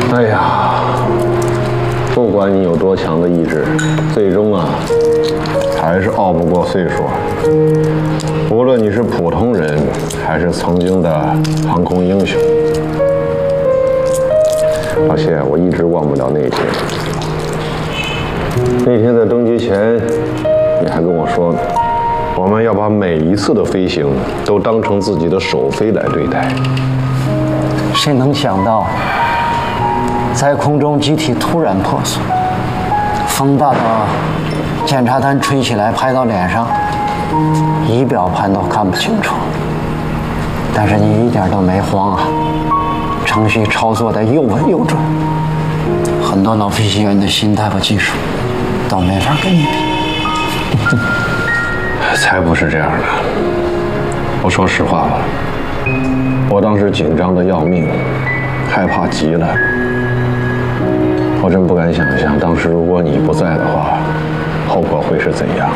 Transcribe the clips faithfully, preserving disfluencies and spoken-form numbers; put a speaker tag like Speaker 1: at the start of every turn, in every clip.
Speaker 1: 哎呀，不管你有多强的意志，最终啊，还是熬不过岁数。无论你是普通人，还是曾经的航空英雄。而且我一直忘不了那一天。那天在登机前，你还跟我说呢，我们要把每一次的飞行都当成自己的首飞来对待。
Speaker 2: 谁能想到，在空中机体突然破损，风大到检查单吹起来拍到脸上，仪表盘都看不清楚。但是你一点都没慌啊，程序操作的又稳又准，很多老飞行员的心态和技术都没法跟你比。
Speaker 1: 才不是这样的。我说实话吧，我当时紧张的要命，害怕极了。我真不敢想象，当时如果你不在的话，后果会是怎样。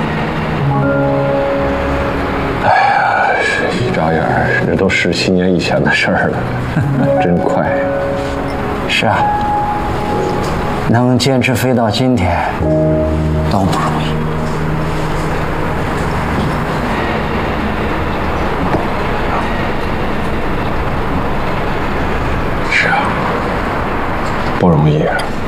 Speaker 1: 哎呀，一眨眼儿，这都十七年以前的事儿了，真快。
Speaker 2: 是啊，能坚持飞到今天都不容易。
Speaker 1: 是啊，不容易啊。